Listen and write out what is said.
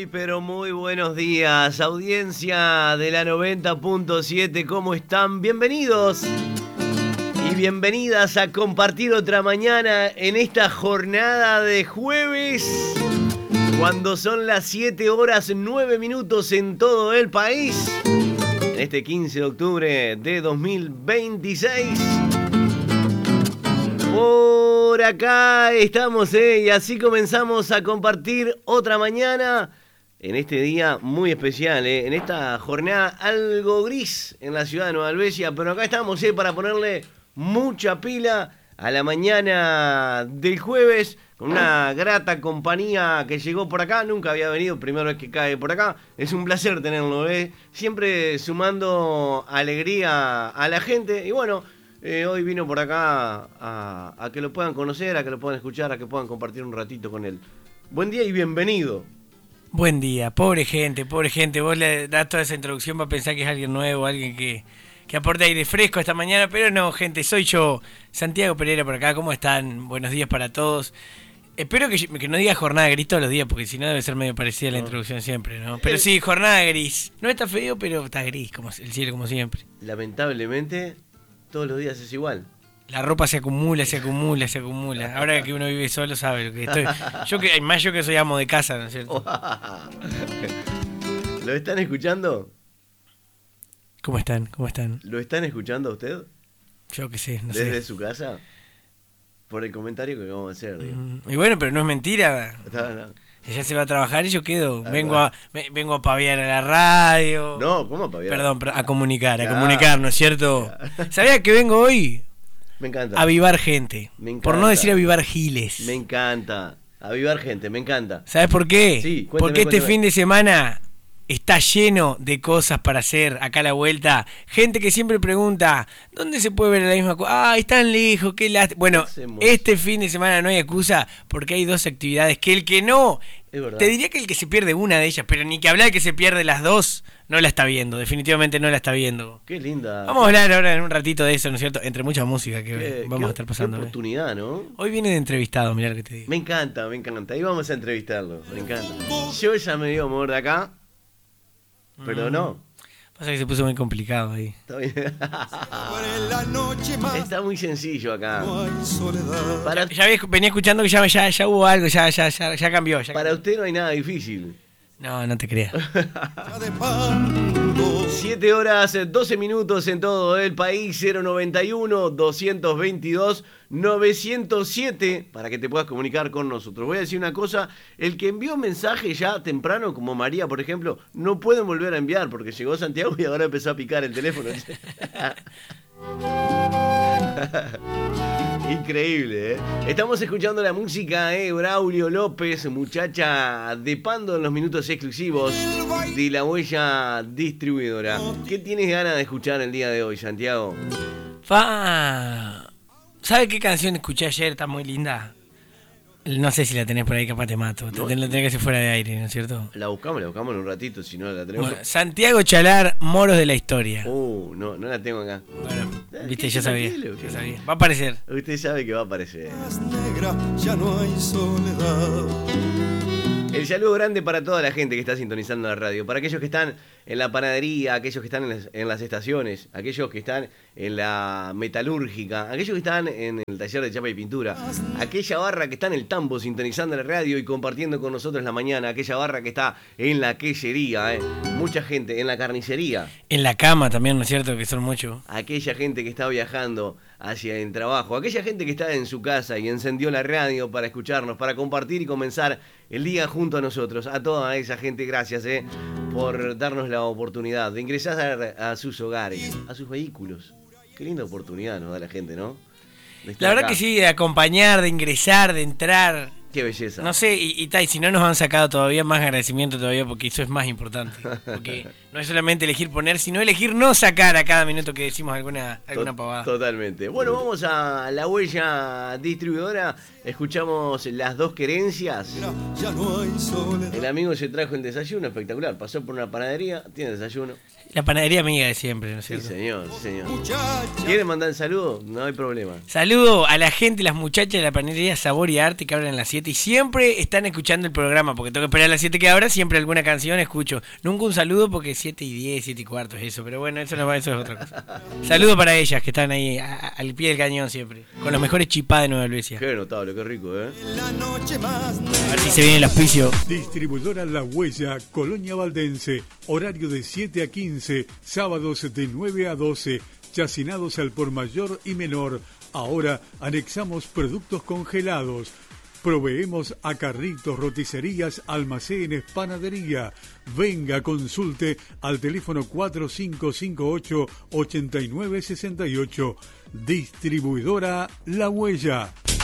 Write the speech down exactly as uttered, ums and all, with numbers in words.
Muy, pero muy buenos días, audiencia de la noventa punto siete, ¿cómo están? Bienvenidos y bienvenidas a compartir otra mañana en esta jornada de jueves, cuando son las siete horas nueve minutos en todo el país, en este quince de octubre de dos mil veintiséis. Por acá estamos, ¿eh? Y así comenzamos a compartir otra mañana en este día muy especial, ¿eh? En esta jornada algo gris en la ciudad de Nueva Albesia, pero acá estamos, ¿eh? Para ponerle mucha pila a la mañana del jueves, con una grata compañía que llegó por acá, nunca había venido, primera vez que cae por acá, es un placer tenerlo, ¿eh? Siempre sumando alegría a la gente, y bueno, Eh, hoy vino por acá a, a que lo puedan conocer, a que lo puedan escuchar, a que puedan compartir un ratito con él. Buen día y bienvenido. Buen día, pobre gente, pobre gente. Vos le das toda esa introducción para pensar que es alguien nuevo, alguien que, que aporta aire fresco esta mañana, pero no, gente, soy yo, Santiago Pereira por acá. ¿Cómo están? Buenos días para todos. Espero que, que no diga jornada gris todos los días, porque si no debe ser medio parecida a la no. introducción siempre, ¿no? Pero sí, jornada gris. No está feo, pero está gris, como el cielo como siempre. Lamentablemente, todos los días es igual. La ropa se acumula, se acumula, se acumula. Ahora que uno vive solo sabe lo que estoy. Yo que, más yo que soy amo de casa, ¿no es cierto? ¿Lo están escuchando? ¿Cómo están? ¿Cómo están? ¿Lo están escuchando a usted? Yo que sé, no ¿Desde sé. ¿Desde su casa? Por el comentario que vamos a hacer, digo. Mm, y bueno, pero no es mentira. No, no. Ella se va a trabajar y yo quedo. Ah, vengo bueno. a me, vengo a paviar a la radio. No, ¿cómo a paviar? Perdón, a comunicar, a Claro. comunicar, ¿no es cierto? ¿Sabías que vengo hoy? Me encanta. A avivar gente. Me encanta. Por no decir avivar giles. Me encanta. Avivar gente, me encanta. ¿Sabes por qué? Sí, cuénteme, Porque este cuénteme. fin de semana está lleno de cosas para hacer acá a la vuelta. Gente que siempre pregunta, ¿dónde se puede ver la misma cosa? ¡Ay, tan lejos! Qué lástima. Bueno, Hacemos. este fin de semana no hay excusa porque hay dos actividades que el que no, Es verdad. te diría que el que se pierde una de ellas, pero ni que hablar que se pierde las dos, no la está viendo. Definitivamente no la está viendo. Qué linda. Vamos a hablar ahora en un ratito de eso, ¿no es cierto? Entre mucha música que Qué- vamos qué- a estar pasando. Qué ¿eh? oportunidad, ¿no? Hoy viene de entrevistado, mirá lo que te digo. Me encanta, me encanta. Ahí vamos a entrevistarlo. Me encanta. Yo ya me dio amor de acá. Pero no. Pasa que se puso muy complicado ahí. Está bien. Está muy sencillo acá. Para, Ya ves- venía escuchando que ya, ya, ya hubo algo, ya, ya, ya, ya cambió. Ya para cambió. usted no hay nada difícil. No, no te creas. siete horas, doce minutos en todo el país. Cero noventa y uno, doscientos veintidós, novecientos siete para que te puedas comunicar con nosotros. Voy a decir una cosa, el que envió mensaje ya temprano, como María por ejemplo, no pueden volver a enviar porque llegó Santiago y ahora empezó a picar el teléfono. Increíble, ¿eh? Estamos escuchando la música, ¿eh? Braulio López, Muchacha de Pando, en los minutos exclusivos de La Huella Distribuidora. ¿Qué tienes ganas de escuchar el día de hoy, Santiago? Fa... ¿Sabe qué canción escuché ayer? Está muy linda. No sé si la tenés por ahí, capaz te mato. No. Te la tenés que hacer fuera de aire, ¿no es cierto? La buscamos, la buscamos en un ratito, si no la tenemos. Bueno, Santiago Chalar, Moros de la Historia. Uh, no, no la tengo acá. Bueno, viste, ¿Qué ya sabía, tranquilo? ya sabía. Va a aparecer. Usted sabe que va a aparecer. Negra, ya no hay soledad. El saludo grande para toda la gente que está sintonizando la radio, para aquellos que están en la panadería, aquellos que están en las, en las estaciones, aquellos que están en la metalúrgica, aquellos que están en el taller de chapa y pintura, aquella barra que está en el tambo sintonizando la radio y compartiendo con nosotros la mañana, aquella barra que está en la quesería, ¿eh? Mucha gente en la carnicería, En la cama también, ¿no es cierto? Que son muchos. aquella gente que está viajando hacia el trabajo, aquella gente que está en su casa y encendió la radio para escucharnos, para compartir y comenzar el día junto a nosotros. A toda esa gente, gracias eh, por darnos la oportunidad de ingresar a, a sus hogares, a sus vehículos. Qué linda oportunidad nos da la gente, ¿no? De estar La verdad acá. que sí, de acompañar, de ingresar, de entrar. Qué belleza. No sé, y, y, ta, y si no nos han sacado todavía, más agradecimiento todavía, porque eso es más importante. Porque no es solamente elegir poner, sino elegir no sacar a cada minuto que decimos alguna, alguna To- pavada. Totalmente. Bueno, vamos a La Huella Distribuidora, Escuchamos Las Dos Querencias. Ya no hay soledad. El amigo se trajo el desayuno, espectacular. Pasó por una panadería, tiene desayuno. La panadería amiga de siempre, ¿no es Sí, cierto? señor, sí, señor. Muchacha, ¿Quiere mandar el saludo? No hay problema. Saludo a la gente, las muchachas de la panadería Sabor y Arte que abren a las siete y siempre están escuchando el programa, porque tengo que esperar a las siete que abra, siempre alguna canción escucho. Nunca un saludo porque siete y diez, siete y cuarto es eso, pero bueno, eso, no, eso es otra cosa. Saludo para ellas que están ahí a, a, al pie del cañón siempre, con los mejores chipá de Nueva Helvecia. Qué notable, qué rico, ¿eh? la noche más A ver si se viene el auspicio. Distribuidora La Huella, Colonia Valdense. Horario de siete a quince, sábados de nueve a doce. Chacinados al por mayor y menor. Ahora anexamos productos congelados. Proveemos a carritos, roticerías, almacenes, panadería. Venga, consulte al teléfono cuatro cinco cinco ocho, ocho nueve seis ocho. Distribuidora La Huella.